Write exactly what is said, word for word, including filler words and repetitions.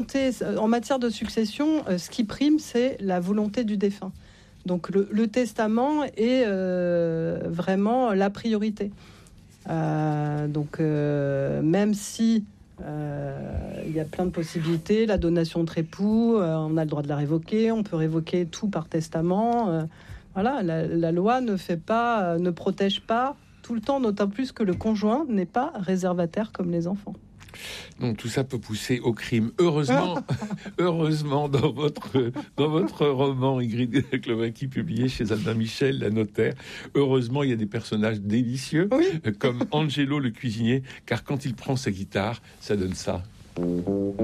volonté, en matière de succession, euh, ce qui prime, c'est la volonté du défunt. Donc le, le testament est euh, vraiment la priorité. Euh, donc euh, même si euh, il y a plein de possibilités, la donation entre époux, euh, on a le droit de la révoquer, on peut révoquer tout par testament. Euh, voilà, la, la loi ne fait pas, euh, ne protège pas tout le temps, d'autant plus que le conjoint n'est pas réservataire comme les enfants. Donc tout ça peut pousser au crime. Heureusement, heureusement dans votre dans votre roman Ingrid Clovacki publié chez Albin Michel, la notaire, heureusement il y a des personnages délicieux Oui. comme Angelo le cuisinier, car quand il prend sa guitare, ça donne ça.